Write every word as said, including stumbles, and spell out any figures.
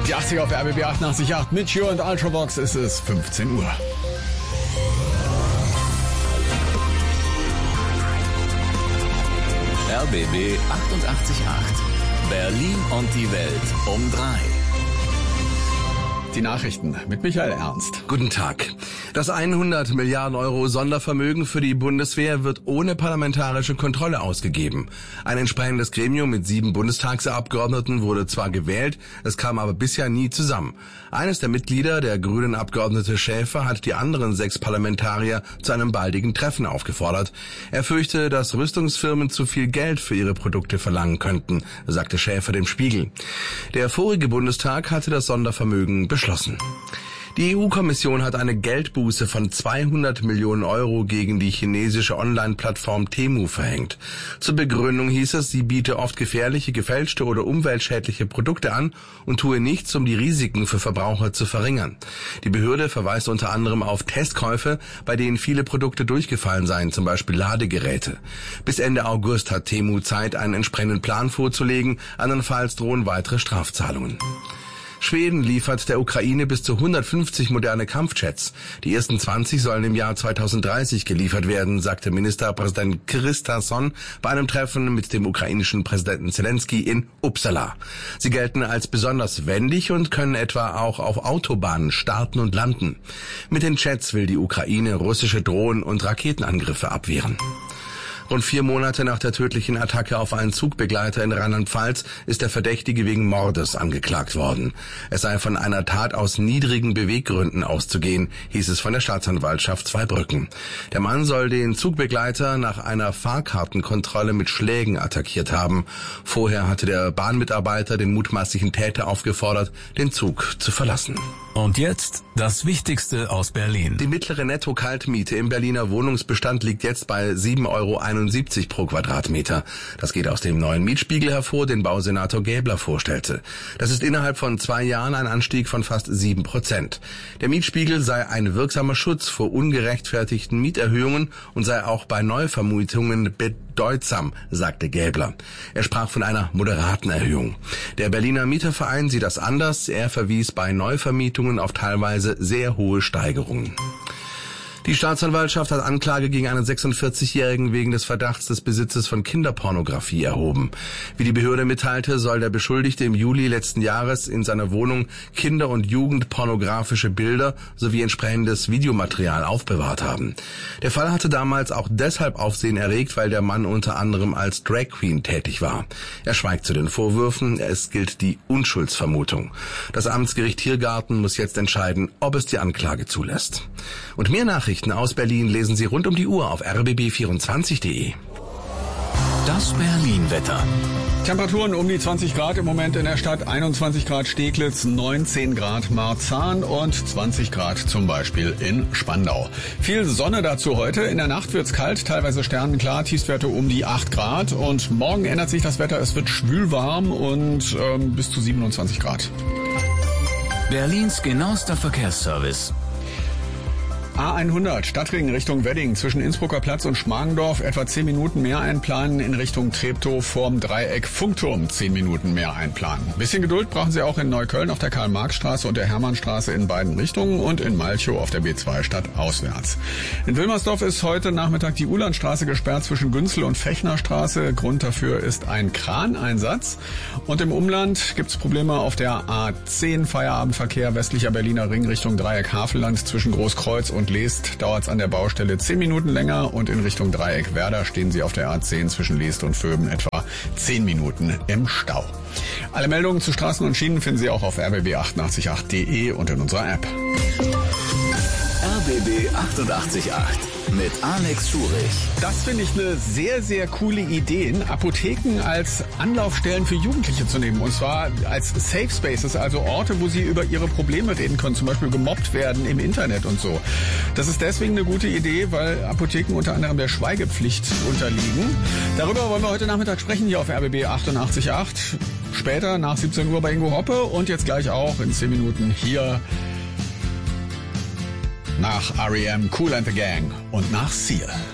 Die achtziger auf R B B achtundachtzig Komma acht. Mit Jure und Ultravox ist es fünfzehn Uhr. R B B achtundachtzig Komma acht. Berlin und die Welt um drei. Die Nachrichten mit Michael Ernst. Guten Tag. Das hundert Milliarden Euro Sondervermögen für die Bundeswehr wird ohne parlamentarische Kontrolle ausgegeben. Ein entsprechendes Gremium mit sieben Bundestagsabgeordneten wurde zwar gewählt, es kam aber bisher nie zusammen. Eines der Mitglieder, der grünen Abgeordnete Schäfer, hat die anderen sechs Parlamentarier zu einem baldigen Treffen aufgefordert. Er fürchte, dass Rüstungsfirmen zu viel Geld für ihre Produkte verlangen könnten, sagte Schäfer dem Spiegel. Der vorige Bundestag hatte das Sondervermögen beschlossen. Die E U-Kommission hat eine Geldbuße von zweihundert Millionen Euro gegen die chinesische Online-Plattform Temu verhängt. Zur Begründung hieß es, sie biete oft gefährliche, gefälschte oder umweltschädliche Produkte an und tue nichts, um die Risiken für Verbraucher zu verringern. Die Behörde verweist unter anderem auf Testkäufe, bei denen viele Produkte durchgefallen seien, zum Beispiel Ladegeräte. Bis Ende August hat Temu Zeit, einen entsprechenden Plan vorzulegen, andernfalls drohen weitere Strafzahlungen. Schweden liefert der Ukraine bis zu hundertfünfzig moderne Kampfjets. Die ersten zwanzig sollen im Jahr zweitausenddreißig geliefert werden, sagte Ministerpräsident Kristersson bei einem Treffen mit dem ukrainischen Präsidenten Zelensky in Uppsala. Sie gelten als besonders wendig und können etwa auch auf Autobahnen starten und landen. Mit den Jets will die Ukraine russische Drohnen- und Raketenangriffe abwehren. Rund vier Monate nach der tödlichen Attacke auf einen Zugbegleiter in Rheinland-Pfalz ist der Verdächtige wegen Mordes angeklagt worden. Es sei von einer Tat aus niedrigen Beweggründen auszugehen, hieß es von der Staatsanwaltschaft Zweibrücken. Der Mann soll den Zugbegleiter nach einer Fahrkartenkontrolle mit Schlägen attackiert haben. Vorher hatte der Bahnmitarbeiter den mutmaßlichen Täter aufgefordert, den Zug zu verlassen. Und jetzt das Wichtigste aus Berlin. Die mittlere Netto-Kaltmiete im Berliner Wohnungsbestand liegt jetzt bei sieben Euro einundsiebzig pro Quadratmeter. Das geht aus dem neuen Mietspiegel hervor, den Bausenator Gäbler vorstellte. Das ist innerhalb von zwei Jahren ein Anstieg von fast sieben Prozent. Der Mietspiegel sei ein wirksamer Schutz vor ungerechtfertigten Mieterhöhungen und sei auch bei Neuvermietungen bedeutsam, sagte Gäbler. Er sprach von einer moderaten Erhöhung. Der Berliner Mieterverein sieht das anders. Er verwies bei Neuvermietungen auf teilweise sehr hohe Steigerungen. Die Staatsanwaltschaft hat Anklage gegen einen sechsundvierzigjährigen wegen des Verdachts des Besitzes von Kinderpornografie erhoben. Wie die Behörde mitteilte, soll der Beschuldigte im Juli letzten Jahres in seiner Wohnung Kinder- und Jugendpornografische Bilder sowie entsprechendes Videomaterial aufbewahrt haben. Der Fall hatte damals auch deshalb Aufsehen erregt, weil der Mann unter anderem als Drag Queen tätig war. Er schweigt zu den Vorwürfen, es gilt die Unschuldsvermutung. Das Amtsgericht Tiergarten muss jetzt entscheiden, ob es die Anklage zulässt. Und mehr Nachrichten aus Berlin lesen Sie rund um die Uhr auf r b b vierundzwanzig punkt de. Das Berlin-Wetter. Temperaturen um die zwanzig Grad im Moment in der Stadt, einundzwanzig Grad Steglitz, neunzehn Grad Marzahn und zwanzig Grad zum Beispiel in Spandau. Viel Sonne dazu heute. In der Nacht wird's kalt, teilweise sternenklar, Tiefstwerte um die acht Grad. Und morgen ändert sich das Wetter, es wird schwülwarm und ähm, bis zu siebenundzwanzig Grad. Berlins genauester Verkehrsservice. A hundert, Stadtring Richtung Wedding, zwischen Innsbrucker Platz und Schmargendorf, etwa zehn Minuten mehr einplanen, in Richtung Treptow vorm Dreieck Funkturm zehn Minuten mehr einplanen. Bisschen Geduld brauchen Sie auch in Neukölln auf der Karl-Marx-Straße und der Hermannstraße in beiden Richtungen und in Malchow auf der B zwei stadtauswärts. In Wilmersdorf ist heute Nachmittag die Ulandstraße gesperrt zwischen Günzel und Fechnerstraße. Grund dafür ist ein Kraneinsatz. Und im Umland gibt's Probleme auf der A zehn, Feierabendverkehr westlicher Berliner Ring Richtung Dreieck Havelland zwischen Großkreuz und Leest dauert es an der Baustelle zehn Minuten länger und in Richtung Dreieck Werder stehen Sie auf der A zehn zwischen Leest und Vöben etwa zehn Minuten im Stau. Alle Meldungen zu Straßen und Schienen finden Sie auch auf r b b achtundachtzig punkt acht punkt de und in unserer App. R B B achtundachtzig Komma acht mit Alex Schurich. Das finde ich eine sehr, sehr coole Idee, Apotheken als Anlaufstellen für Jugendliche zu nehmen. Und zwar als Safe Spaces, also Orte, wo sie über ihre Probleme reden können, zum Beispiel gemobbt werden im Internet und so. Das ist deswegen eine gute Idee, weil Apotheken unter anderem der Schweigepflicht unterliegen. Darüber wollen wir heute Nachmittag sprechen hier auf R B B achtundachtzig Komma acht. Später nach siebzehn Uhr bei Ingo Hoppe und jetzt gleich auch in zehn Minuten hier nach R E M, Kool and the Gang und nach Seal.